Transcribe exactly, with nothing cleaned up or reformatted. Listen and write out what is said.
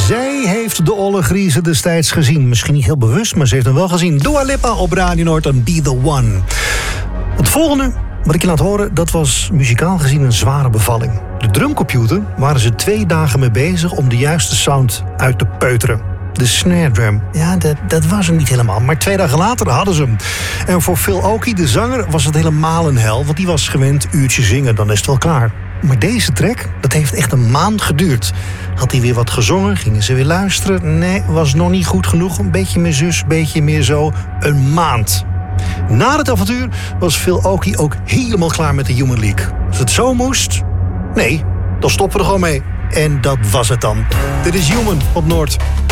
Zij heeft de Olle Grieze destijds gezien. Misschien niet heel bewust, maar ze heeft hem wel gezien. Dua Lipa op Radio Noord en Be The One. Het volgende wat ik je laat horen, dat was muzikaal gezien een zware bevalling. De drumcomputer waren ze twee dagen mee bezig om de juiste sound uit te peuteren. De snare drum, ja, dat, dat was hem niet helemaal. Maar twee dagen later hadden ze hem. En voor Phil Oakey, de zanger, was het helemaal een hel. Want die was gewend uurtje zingen, dan is het wel klaar. Maar deze track, dat heeft echt een maand geduurd. Had hij weer wat gezongen, gingen ze weer luisteren. Nee, was nog niet goed genoeg. Een beetje meer zus, een beetje meer zo. Een maand. Na het avontuur was Phil Oakey ook helemaal klaar met de Human League. Als het zo moest, nee, dan stoppen we er gewoon mee. En dat was het dan. Dit is Human op Noord.